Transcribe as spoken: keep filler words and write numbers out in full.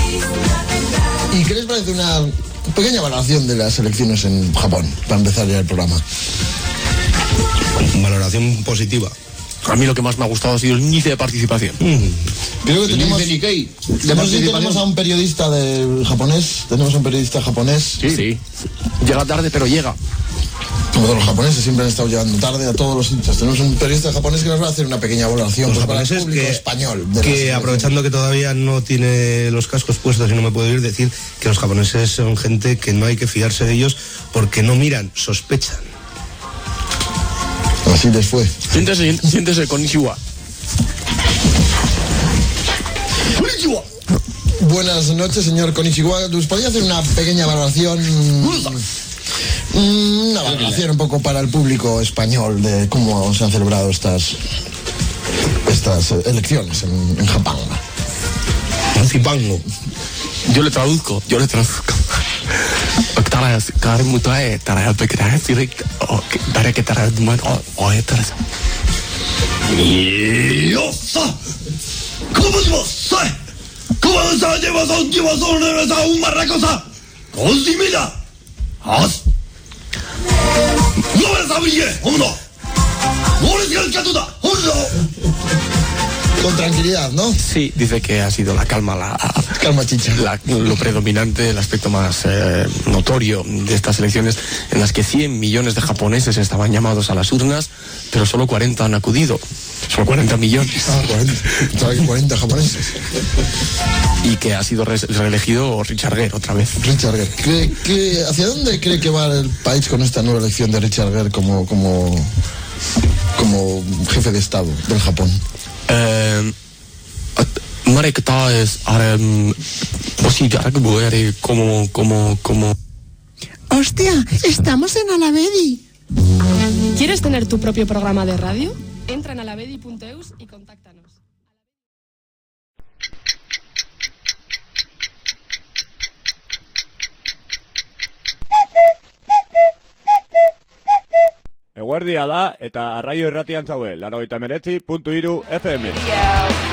¿Y qué les parece una pequeña valoración de las elecciones en Japón, para empezar ya el programa? Valoración positiva. A mí lo que más me ha gustado ha sido el índice de participación. Mm. Creo que tenemos, de no sé si tenemos a un periodista de japonés. Tenemos a un periodista japonés. Sí, sí. Llega tarde, pero llega. Como todos los japoneses siempre han estado llegando tarde a todos los sitios. Tenemos un periodista japonés que nos va a hacer una pequeña valoración Los para el japoneses público que, español. Que aprovechando que todavía no tiene los cascos puestos y no me puedo ir, decir que los japoneses son gente que no hay que fiarse de ellos porque no miran, sospechan. Así les fue. Siéntese, siéntese, konnichiwa. Konnichiwa. Buenas noches, señor Konnichiwa. ¿Nos podría hacer una pequeña valoración? Una valoración un poco para el público español de cómo se han celebrado estas estas elecciones en, en Japón. Zipango. Yo le traduzco, yo le traduzco. Con tranquilidad, ¿no? Sí, dice que ha sido la calma la calma chicha, la, lo predominante, el aspecto más eh, notorio de estas elecciones, en las que cien millones de japoneses estaban llamados a las urnas, pero solo cuarenta han acudido. Solo cuarenta millones. Ah, cuarenta, cuarenta japoneses. Y que ha sido re reelegido Richard Gere otra vez. Richard Gere. ¿Qué, qué, ¿Hacia dónde cree que va el país con esta nueva elección de Richard Gere como, como, como jefe de Estado del Japón? Eh, como, como, como... ¡Hostia! ¡Estamos en Alavedi! ¿Quieres tener tu propio programa de radio? Entra en alavedi punto eus y contáctanos. Eguerdia da eta arraio irratian zaude, laurogeita hemeretzi puntu hiru F M.